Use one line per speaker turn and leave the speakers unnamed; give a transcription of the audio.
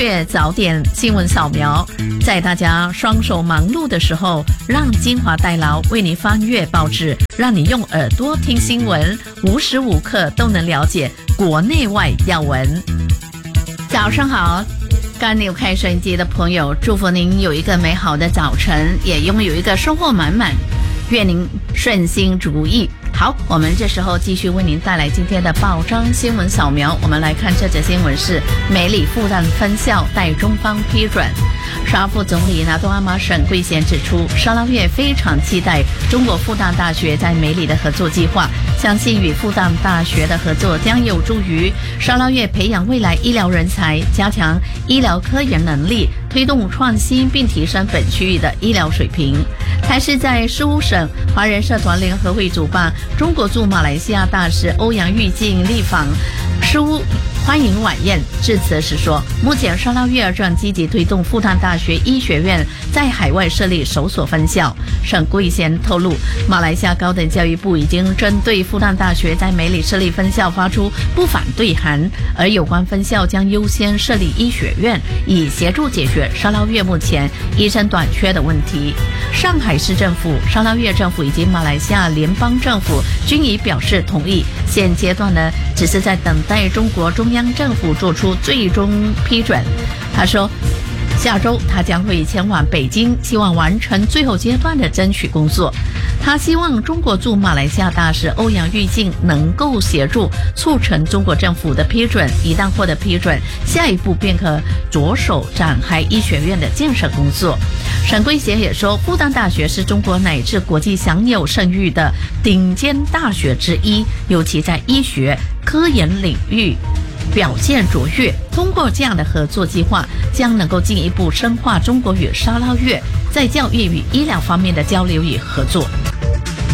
月早点新闻扫描，在大家双手忙碌的时候，让精华代劳为你翻阅报纸，让你用耳朵听新闻，无时无刻都能了解国内外要闻。早上好，刚扭开收音机的朋友，祝福您有一个美好的早晨，也拥有一个收获满满，愿您顺心如意。好，我们这时候继续为您带来今天的报章新闻扫描。我们来看这则新闻是美里复旦分校待中方批准。沙副总理拿督阿玛沈桂贤指出，沙捞越非常期待中国复旦大学在美里的合作计划，相信与复旦大学的合作将有助于沙捞越培养未来医疗人才，加强医疗科研能力，推动创新并提升本区域的医疗水平。台视在苏省华人社团联合会主办中国驻马来西亚大使欧阳玉靖立访苏欢迎晚宴，致辞时说，目前沙捞越正积极推动复旦大学医学院在海外设立首所分校。沈桂贤透露，马来西亚高等教育部已经针对复旦大学在美里设立分校发出不反对函，而有关分校将优先设立医学院，以协助解决沙捞越目前医生短缺的问题。上海市政府、沙捞越政府以及马来西亚联邦政府均已表示同意，现阶段呢，只是在等待中国中央政府做出最终批准。他说，下周他将会前往北京，希望完成最后阶段的争取工作。他希望中国驻马来西亚大使欧阳玉靖能够协助促成中国政府的批准，一旦获得批准，下一步便可着手展开医学院的建设工作。沈桂贤也说，复旦大学是中国乃至国际享有盛誉的顶尖大学之一，尤其在医学科研领域表现卓越。通过这样的合作计划，将能够进一步深化中国与沙捞越在教育与医疗方面的交流与合作。